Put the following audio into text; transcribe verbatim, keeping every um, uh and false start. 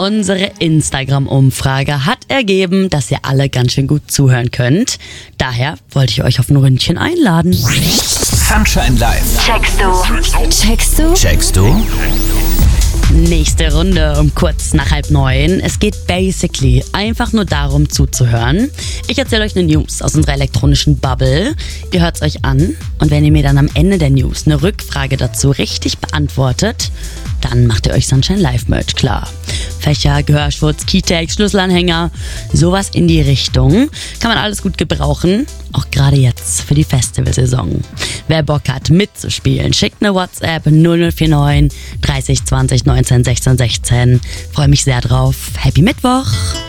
Unsere Instagram-Umfrage hat ergeben, dass ihr alle ganz schön gut zuhören könnt. Daher wollte ich euch auf ein Ründchen einladen. Sunshine Live. Checkst du? Checkst du? Checkst du? Nächste Runde um kurz nach halb neun. Es geht basically einfach nur darum zuzuhören. Ich erzähle euch eine News aus unserer elektronischen Bubble. Ihr hört es euch an und wenn ihr mir dann am Ende der News eine Rückfrage dazu richtig beantwortet, dann macht ihr euch Sunshine Live Merch klar. Fächer, Gehörschutz, Keytags, Schlüsselanhänger, sowas in die Richtung. Kann man alles gut gebrauchen, auch gerade jetzt für die Festivalsaison. Wer Bock hat mitzuspielen, schickt eine WhatsApp null null vier neun dreißig zwanzig neunzehn sechzehn sechzehn. Freue mich sehr drauf. Happy Mittwoch!